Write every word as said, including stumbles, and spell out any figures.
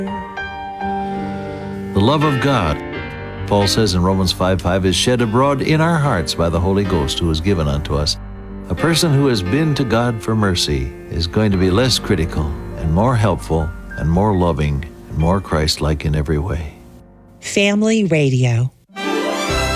The love of God, Paul says in Romans five five, is shed abroad in our hearts by the Holy Ghost who is given unto us. A person who has been to God for mercy is going to be less critical and more helpful and more loving and more Christ-like in every way. Family Radio.